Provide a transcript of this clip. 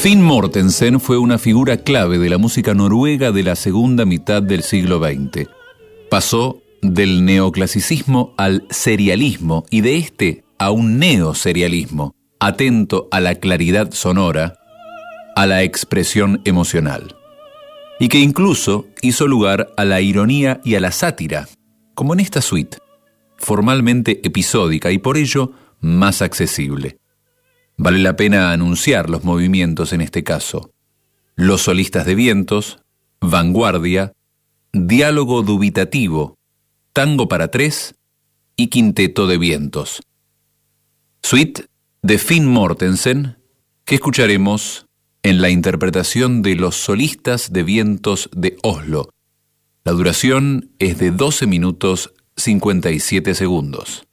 Finn Mortensen fue una figura clave de la música noruega de la segunda mitad del siglo XX. Pasó del neoclasicismo al serialismo y de este a un neoserialismo, atento a la claridad sonora, a la expresión emocional. Y que incluso hizo lugar a la ironía y a la sátira, como en esta suite, formalmente episódica y por ello más accesible. Vale la pena anunciar los movimientos en este caso: los solistas de vientos, vanguardia, diálogo dubitativo, tango para tres y quinteto de vientos. Suite de Finn Mortensen, que escucharemos en la interpretación de los solistas de vientos de Oslo. La duración es de 12 minutos 57 segundos.